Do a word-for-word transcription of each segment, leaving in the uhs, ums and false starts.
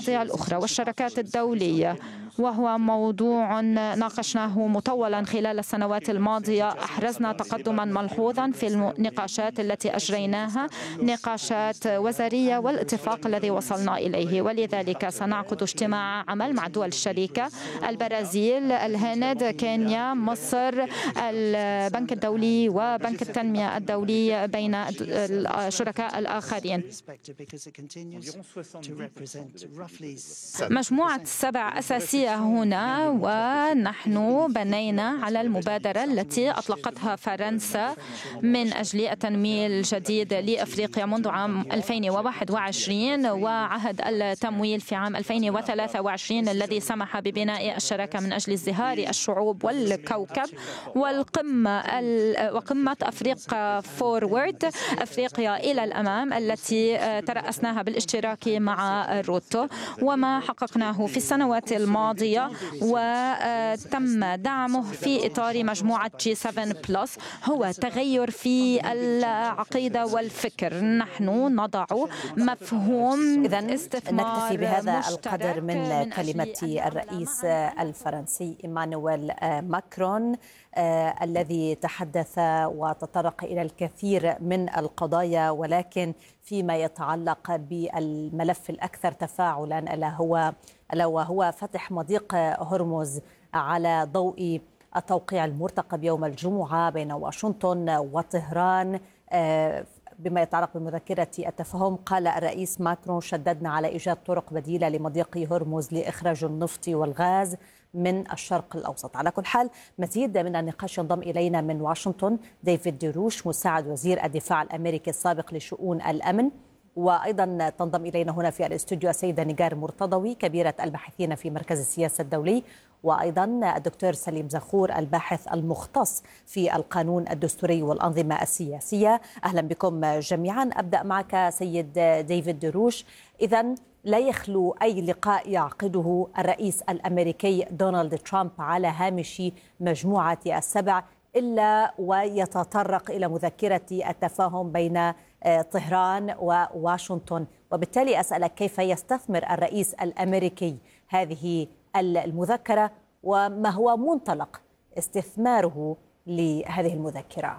المواضيع الأخرى والشراكات الدولية، وهو موضوع ناقشناه مطولا خلال السنوات الماضية. أحرزنا تقدما ملحوظا في النقاشات التي أجريناها، نقاشات وزارية، والاتفاق الذي وصلنا إليه. ولذلك سنعقد اجتماع عمل مع دول الشريكة: البرازيل، الهند، كينيا، مصر، البنك الدولي وبنك التنمية الدولي بين الشركاء الآخرين. مجموعة سبع أساسية هنا، ونحن بنينا على المبادرة التي أطلقتها فرنسا من أجل التنمية الجديد لأفريقيا منذ عام ألفين وواحد وعشرين، وعهد التمويل في عام ألفين وثلاثة وعشرين الذي سمح ببناء الشراكة من أجل ازدهار الشعوب والكوكب. والقمة وقمة أفريقيا فورورد، أفريقيا إلى الأمام، التي ترأسناها بالاشتراك مع روتو. وما حققناه في السنوات الماضية وتم دعمه في إطار مجموعة جي سبعة بلس هو تغير في العقيدة والفكر. نحن نضع مفهوم إذن نكتفي بهذا القدر من كلمة الرئيس الفرنسي إيمانويل ماكرون آه الذي تحدث وتطرق إلى الكثير من القضايا، ولكن فيما يتعلق بالملف الأكثر تفاعلا ألا هو ألا وهو فتح مضيق هرمز على ضوء التوقيع المرتقب يوم الجمعة بين واشنطن وطهران آه بما يتعلق بمذكرة التفاهم. قال الرئيس ماكرون: شددنا على إيجاد طرق بديلة لمضيق هرمز لإخراج النفط والغاز من الشرق الأوسط. على كل حال، مزيد من النقاش ينضم إلينا من واشنطن ديفيد دروش، مساعد وزير الدفاع الأمريكي السابق لشؤون الأمن، وأيضا تنضم إلينا هنا في الاستوديو السيدة نيجار مرتضوي، كبيرة الباحثين في مركز السياسة الدولي، وأيضا الدكتور سليم زخور، الباحث المختص في القانون الدستوري والأنظمة السياسية. أهلا بكم جميعا. أبدأ معك سيد ديفيد دروش. إذن لا يخلو أي لقاء يعقده الرئيس الأمريكي دونالد ترامب على هامش مجموعة السبع إلا ويتطرق إلى مذكرة التفاهم بين طهران وواشنطن، وبالتالي أسألك: كيف يستثمر الرئيس الأمريكي هذه المذكرة، وما هو منطلق استثماره لهذه المذكرة؟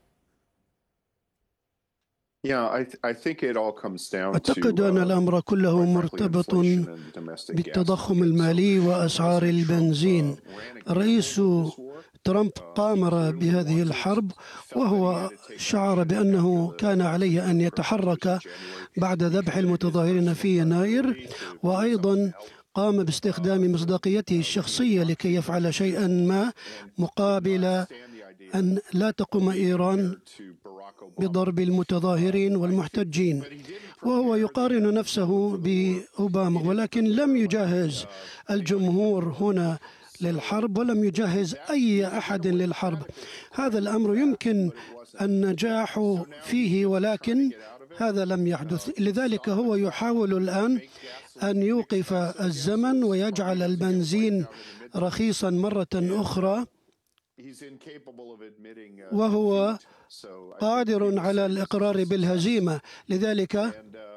أعتقد أن الأمر كله مرتبط بالتضخم المالي وأسعار البنزين. الرئيس ترامب قامر بهذه الحرب، وهو شعر بأنه كان عليه أن يتحرك بعد ذبح المتظاهرين في يناير، وأيضا قام باستخدام مصداقيته الشخصية لكي يفعل شيئا ما مقابل أن لا تقوم إيران بضرب المتظاهرين والمحتجين، وهو يقارن نفسه بأوباما، ولكن لم يجهز الجمهور هنا للحرب ولم يجهز أي أحد للحرب. هذا الأمر يمكن النجاح فيه، ولكن هذا لم يحدث. لذلك هو يحاول الآن أن يوقف الزمن ويجعل البنزين رخيصا مرة أخرى، وهو قادر على الإقرار بالهزيمة. لذلك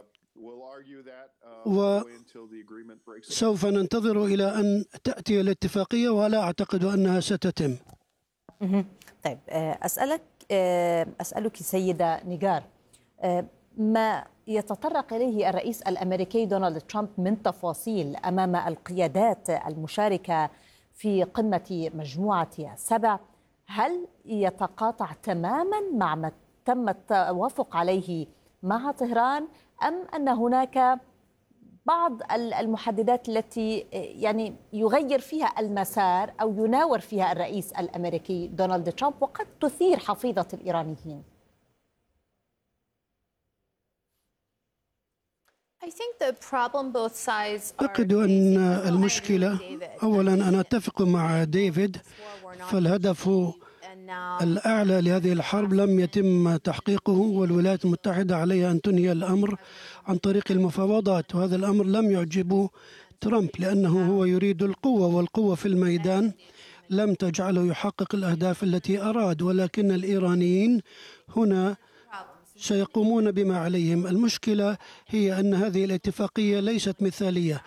وسوف ننتظر إلى أن تأتي الاتفاقية، ولا أعتقد أنها ستتم. طيب، أسألك أسألك سيدة نيجار، ما يتطرق إليه الرئيس الأمريكي دونالد ترامب من تفاصيل أمام القيادات المشاركة في قمة مجموعة السبع، هل يتقاطع تماما مع ما تم التوافق عليه مع طهران، أم أن هناك بعض المحددات التي يعني يغير فيها المسار أو يناور فيها الرئيس الأمريكي دونالد ترامب وقد تثير حفيظة الإيرانيين؟ أعتقد أن المشكلة، أولا أنا أتفق مع ديفيد، فالهدف الأعلى لهذه الحرب لم يتم تحقيقه، والولايات المتحدة عليها أن تنهي الأمر عن طريق المفاوضات، وهذا الأمر لم يعجبه ترامب لأنه هو يريد القوة، والقوة في الميدان لم تجعله يحقق الأهداف التي أراد، ولكن الإيرانيين هنا سيقومون بما عليهم. المشكلة هي أن هذه الاتفاقية ليست مثالية،